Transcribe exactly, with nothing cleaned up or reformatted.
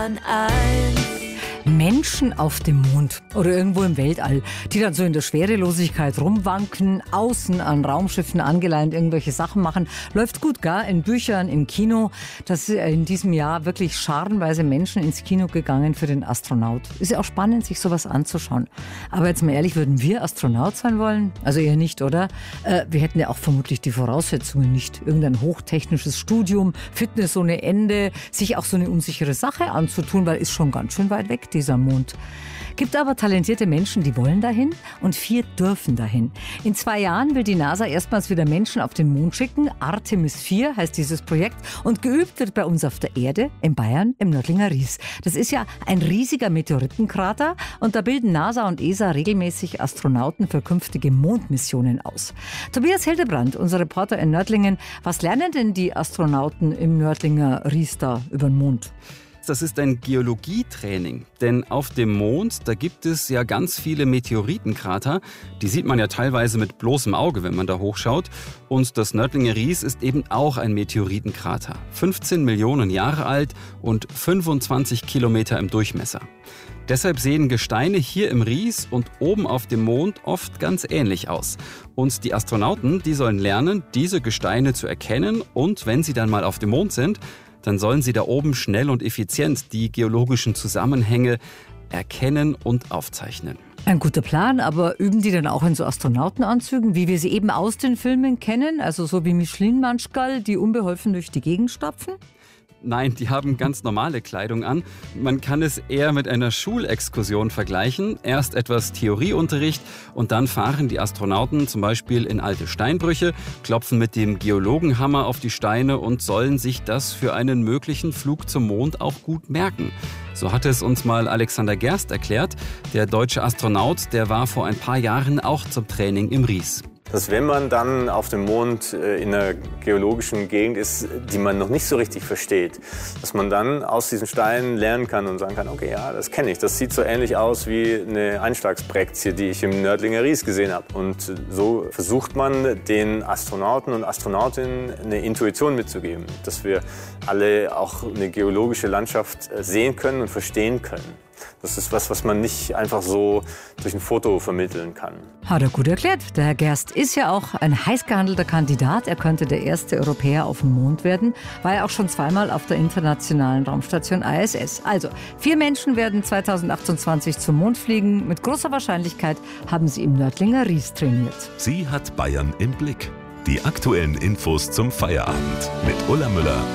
Menschen auf dem Mond oder irgendwo im Weltall, die dann so in der Schwerelosigkeit rumwanken, außen an Raumschiffen angeleint irgendwelche Sachen machen. Läuft gut, gar in Büchern, im Kino. Das ist in diesem Jahr wirklich scharenweise Menschen ins Kino gegangen für den Astronaut. Ist ja auch spannend, sich sowas anzuschauen. Aber jetzt mal ehrlich, würden wir Astronaut sein wollen? Also eher nicht, oder? Äh, wir hätten ja auch vermutlich die Voraussetzungen nicht. Irgendein hochtechnisches Studium, Fitness ohne Ende, sich auch so eine unsichere Sache anzutun, weil ist schon ganz schön weit weg, dieser Mond. Gibt aber talentierte Menschen, die wollen dahin und vier dürfen dahin. In zwei Jahren will die NASA erstmals wieder Menschen auf den Mond schicken. Artemis vier heißt dieses Projekt und geübt wird bei uns auf der Erde, in Bayern, im Nördlinger Ries. Das ist ja ein riesiger Meteoritenkrater und da bilden NASA und E S A regelmäßig Astronauten für künftige Mondmissionen aus. Tobias Hildebrand, unser Reporter in Nördlingen, was lernen denn die Astronauten im Nördlinger Ries da über den Mond? Das ist ein Geologietraining, denn auf dem Mond, da gibt es ja ganz viele Meteoritenkrater. Die sieht man ja teilweise mit bloßem Auge, wenn man da hochschaut. Und das Nördlinger Ries ist eben auch ein Meteoritenkrater. fünfzehn Millionen Jahre alt und fünfundzwanzig Kilometer im Durchmesser. Deshalb sehen Gesteine hier im Ries und oben auf dem Mond oft ganz ähnlich aus. Und die Astronauten, die sollen lernen, diese Gesteine zu erkennen und wenn sie dann mal auf dem Mond sind, dann sollen sie da oben schnell und effizient die geologischen Zusammenhänge erkennen und aufzeichnen. Ein guter Plan, aber üben die dann auch in so Astronautenanzügen, wie wir sie eben aus den Filmen kennen? Also so wie Michelin-Manschgal, die unbeholfen durch die Gegend stapfen? Nein, die haben ganz normale Kleidung an. Man kann es eher mit einer Schulexkursion vergleichen. Erst etwas Theorieunterricht und dann fahren die Astronauten zum Beispiel in alte Steinbrüche, klopfen mit dem Geologenhammer auf die Steine und sollen sich das für einen möglichen Flug zum Mond auch gut merken. So hat es uns mal Alexander Gerst erklärt. Der deutsche Astronaut, der war vor ein paar Jahren auch zum Training im Ries. Dass wenn man dann auf dem Mond in einer geologischen Gegend ist, die man noch nicht so richtig versteht, dass man dann aus diesen Steinen lernen kann und sagen kann, okay, ja, das kenne ich. Das sieht so ähnlich aus wie eine Einschlagspräktie, die ich im Nördlinger Ries gesehen habe. Und so versucht man den Astronauten und Astronautinnen eine Intuition mitzugeben, dass wir alle auch eine geologische Landschaft sehen können und verstehen können. Das ist was, was man nicht einfach so durch ein Foto vermitteln kann. Hat er gut erklärt. Der Herr Gerst ist ja auch ein heiß gehandelter Kandidat. Er könnte der erste Europäer auf dem Mond werden. War ja auch schon zweimal auf der internationalen Raumstation I S S. Also, vier Menschen werden zweitausendachtundzwanzig zum Mond fliegen. Mit großer Wahrscheinlichkeit haben sie im Nördlinger Ries trainiert. Sie hat Bayern im Blick. Die aktuellen Infos zum Feierabend mit Ulla Müller